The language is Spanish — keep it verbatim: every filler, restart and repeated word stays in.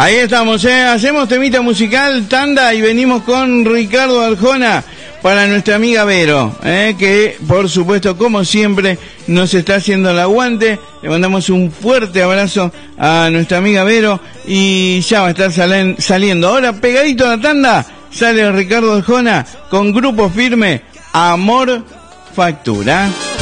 Ahí estamos, ¿eh? Hacemos temita musical, tanda, y venimos con Ricardo Arjona para nuestra amiga Vero, ¿eh? Que por supuesto, como siempre, nos está haciendo el aguante. Le mandamos un fuerte abrazo a nuestra amiga Vero y ya va a estar salen, saliendo. Ahora, pegadito a la tanda, sale Ricardo Arjona con Grupo Firme, Amor Factura.